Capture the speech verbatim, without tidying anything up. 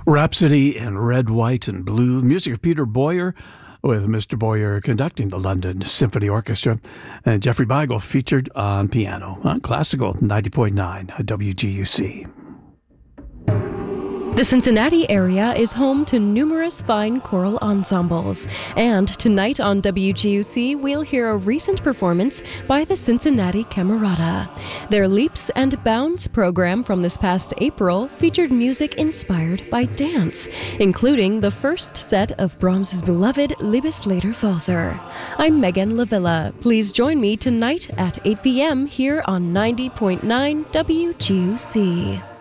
Rhapsody in Red, White, and Blue, music of Peter Boyer, with Mister Boyer conducting the London Symphony Orchestra, and Jeffrey Beigel featured on piano on Classical ninety point nine W G U C. The Cincinnati area is home to numerous fine choral ensembles, and tonight on W G U C we'll hear a recent performance by the Cincinnati Camerata. Their Leaps and Bounds program from this past April featured music inspired by dance, including the first set of Brahms's beloved Liebesliedervalser. I'm Megan Lavilla. Please join me tonight at eight p.m. here on ninety point nine W G U C.